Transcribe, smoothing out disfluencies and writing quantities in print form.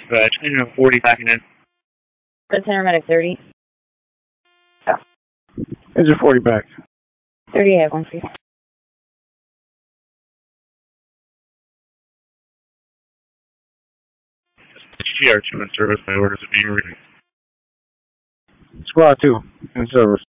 dispatch. 40 backing in. That's paramedic 30. Yeah. Engine 40 back. 38, 1 feet. GR2 in service by orders of being reading. Squad 2 in service.